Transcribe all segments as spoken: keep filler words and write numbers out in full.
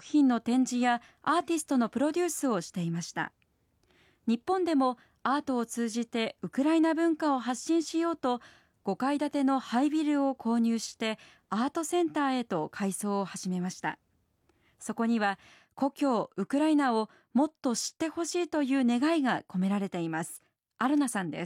作品の展示やアーティストのプロデュースをしていました。日本でもアートを通じてウクライナ文化を発信しようと、ごかい建ての廃ビルを購入してアートセンターへと改装を始めました。そこには故郷ウクライナをもっと知ってほしいという願いが込められています。アルナさんです。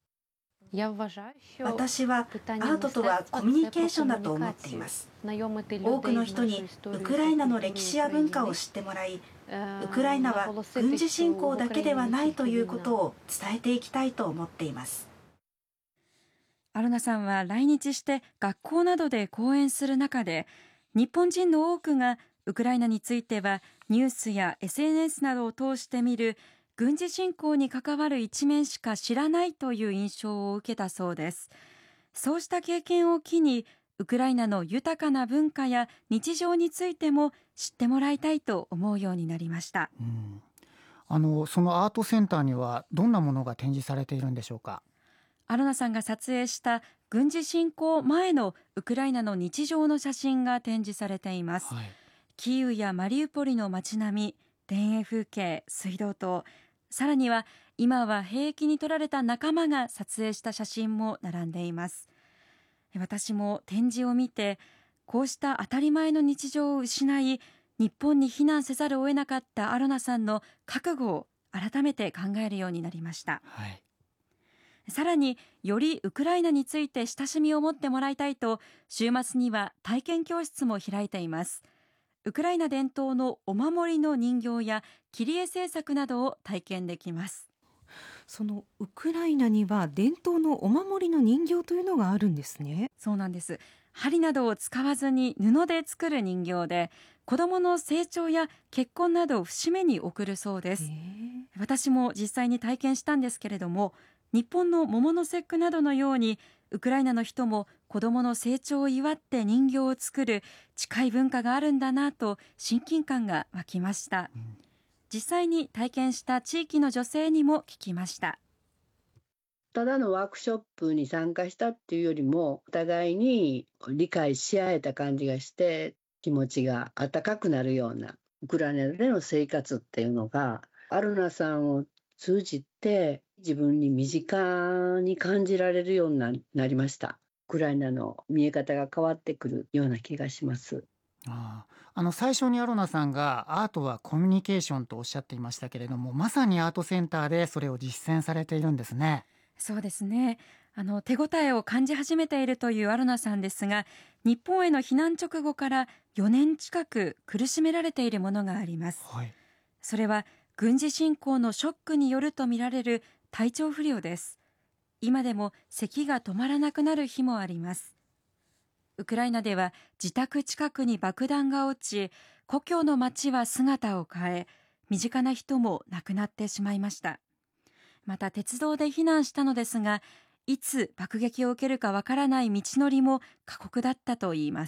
私はアートとはコミュニケーションだと思っています。多くの人にウクライナの歴史や文化を知ってもらい、ウクライナは軍事侵攻だけではないということを伝えていきたいと思っています。 アルナさんは来日して学校などで講演する中で、日本人の多くがウクライナについてはニュースや エスエヌエス などを通して見る軍事侵攻に関わる一面しか知らないという印象を受けたそうです。そうした経験を機に、ウクライナの豊かな文化や日常についても知ってもらいたいと思うようになりました。 うん、あのそのアートセンターにはどんなものが展示されているんでしょうか。 アルナさんが撮影した軍事侵攻前のウクライナの日常の写真が展示されています。はい、キーウやマリウポリの街並み、田園風景、水道灯、さらには今は兵役に取られた仲間が撮影した写真も並んでいます。私も展示を見て、こうした当たり前の日常を失い、日本に避難せざるを得なかったアルナさんの覚悟を改めて考えるようになりました。はい、さらによりウクライナについて親しみを持ってもらいたいと、週末には体験教室も開いています。ウクライナ伝統のお守りの人形や切り絵制作などを体験できます。 そのウクライナには伝統のお守りの人形というのがあるんですね。 そうなんです。針などを使わずに布で作る人形で、子どもの成長や結婚などを節目に贈るそうです。私も実際に体験したんですけれども、日本の桃の節句などのようにウクライナの人も子どもの成長を祝って人形を作る近い文化があるんだなと親近感が湧きました。うん、実際に体験した地域の女性にも聞きました。 ただのワークショップに参加したっていうよりも、お互いに理解し合えた感じがして気持ちが温かくなるようなウクライナでの生活っていうのがアルナさんを通じて自分に身近に感じられるようになりました。ウクライナの見え方が変わってくるような気がします。 ああの最初にアロナさんがアートはコミュニケーションとおっしゃっていましたけれども、まさにアートセンターでそれを実践されているんですね。 そうですね。あの手応えを感じ始めているというアロナさんですが、日本への避難直後からよねん近く苦しめられているものがあります。はい、それは軍事侵攻のショックによるとみられる体調不良です。今でも咳が止まらなくなる日もあります。ウクライナでは自宅近くに爆弾が落ち、故郷の町は姿を変え、身近な人も亡くなってしまいました。また鉄道で避難したのですが、いつ爆撃を受けるかわからない道のりも過酷だったといいます。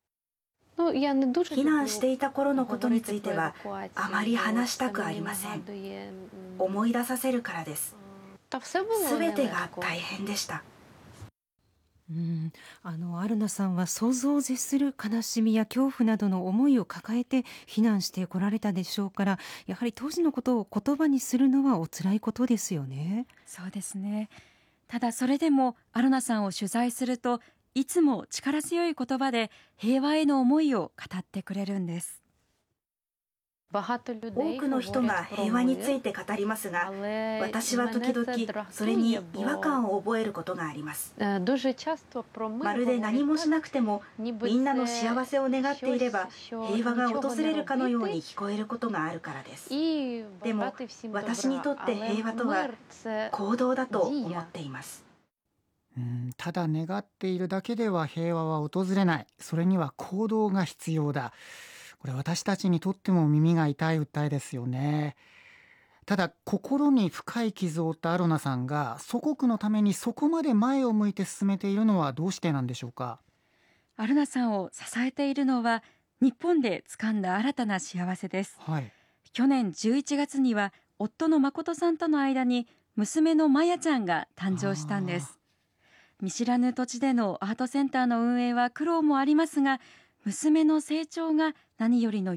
避難していた頃のことについてはあまり話したくありません。思い出させるからです。すべてが大変でした。 うん、あのアルナさんは想像を絶する悲しみや恐怖などの思いを抱えて避難してこられたでしょうから、やはり当時のことを言葉にするのはお辛いことですよね。 そうですね。ただそれでもアルナさんを取材すると、いつも力強い言葉で平和への思いを語ってくれるんです。 多くの人が平和について語りますが、私は時々それに違和感を覚えることがあります。まるで何もしなくてもみんなの幸せを願っていれば平和が訪れるかのように聞こえることがあるからです。でも私にとって平和とは行動だと思っています。 うん、ただ願っているだけでは平和は訪れない。それには行動が必要だ。これ私たちにとっても耳が痛い訴えですよね。ただ心に深い傷を負ったアロナさんが祖国のためにそこまで前を向いて進めているのはどうしてなんでしょうか。 アルナさんを支えているのは日本で掴んだ新たな幸せです。はい、去年じゅういちがつには夫の誠さんとの間に娘のマヤちゃんが誕生したんです。見知らぬ土地でのアートセンターの運営は苦労もありますが、娘の成長が何よりの